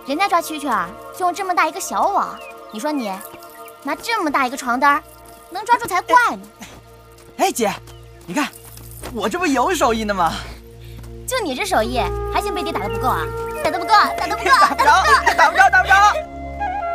人家抓蛐蛐儿就用这么大一个小网，你说你拿这么大一个床单能抓住才怪呢。 哎，姐，你看我这不有手艺呢吗？ 就你这手艺，还嫌被爹打得不够啊？打得不够，打得不够， 打不着，打不着，打不着。